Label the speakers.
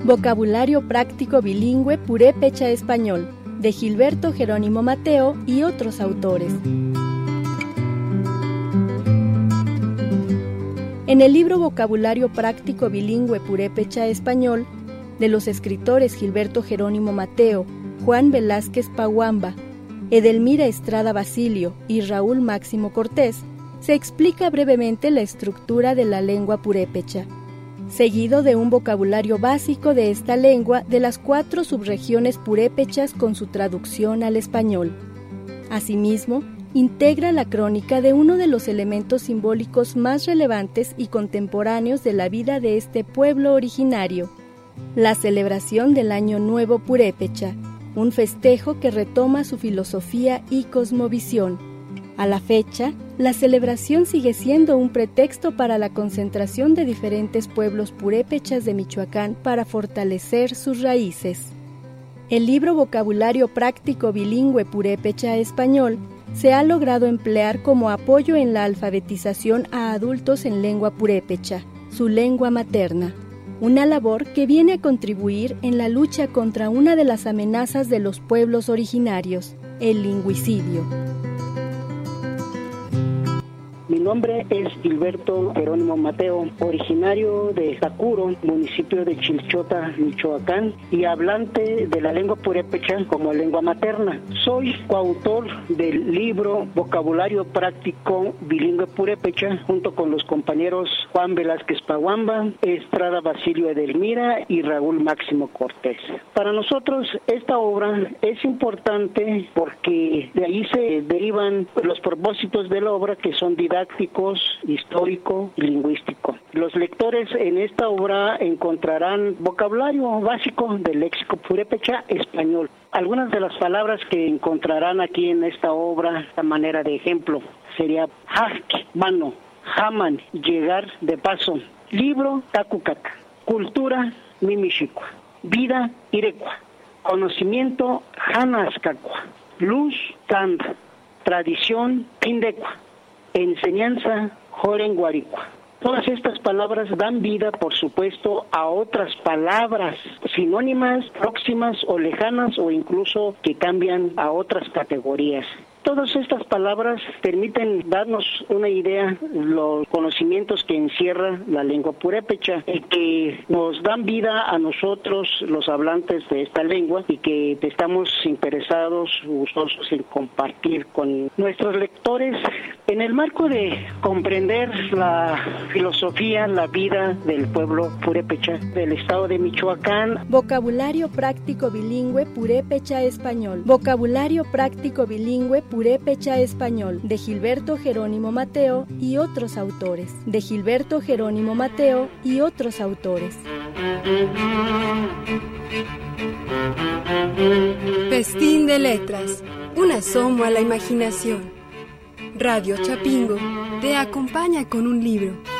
Speaker 1: Vocabulario práctico bilingüe purépecha-español, de Gilberto Jerónimo Mateo y otros autores. En el libro Vocabulario práctico bilingüe purépecha-español, de los escritores Gilberto Jerónimo Mateo, Juan Velázquez Paguamba, Edelmira Estrada Basilio y Raúl Máximo Cortés, se explica brevemente la estructura de la lengua purépecha, seguido de un vocabulario básico de esta lengua de las 4 subregiones purépechas con su traducción al español. Asimismo, integra la crónica de uno de los elementos simbólicos más relevantes y contemporáneos de la vida de este pueblo originario, la celebración del Año Nuevo Purépecha, un festejo que retoma su filosofía y cosmovisión. A la fecha, la celebración sigue siendo un pretexto para la concentración de diferentes pueblos purépechas de Michoacán para fortalecer sus raíces. El libro Vocabulario práctico bilingüe purépecha-español se ha logrado emplear como apoyo en la alfabetización a adultos en lengua purépecha, su lengua materna, una labor que viene a contribuir en la lucha contra una de las amenazas de los pueblos originarios, el lingüicidio.
Speaker 2: Mi nombre es Gilberto Jerónimo Mateo, originario de Tacuro, municipio de Chilchota, Michoacán, y hablante de la lengua purépecha como lengua materna. Soy coautor del libro Vocabulario práctico bilingüe purépecha, junto con los compañeros Juan Velázquez Paguamba, Estrada Basilio Edelmira y Raúl Máximo Cortés. Para nosotros esta obra es importante porque de ahí se derivan los propósitos de la obra, que son didácticos, histórico y lingüístico. Los lectores en esta obra encontrarán vocabulario básico del léxico purépecha español. Algunas de las palabras que encontrarán aquí en esta obra, a manera de ejemplo, sería hajk, mano, jaman, llegar de paso, libro, tacucaca, cultura, mimishicua, vida, irecua, conocimiento, hanascacua, luz, tanda, tradición, pindecua, enseñanza, jorenguaricua. Todas estas palabras dan vida, por supuesto, a otras palabras sinónimas, próximas o lejanas, o incluso que cambian a otras categorías. Todas estas palabras permiten darnos una idea de los conocimientos que encierra la lengua purépecha y que nos dan vida a nosotros, los hablantes de esta lengua, y que estamos interesados, gustosos en compartir con nuestros lectores en el marco de comprender la filosofía, la vida del pueblo purépecha del estado de Michoacán.
Speaker 1: Vocabulario práctico bilingüe purépecha-español. Vocabulario práctico bilingüe purépecha-español, de Gilberto Jerónimo Mateo y otros autores. De Gilberto Jerónimo Mateo y otros autores.
Speaker 3: Festín de letras, un asomo a la imaginación. Radio Chapingo te acompaña con un libro.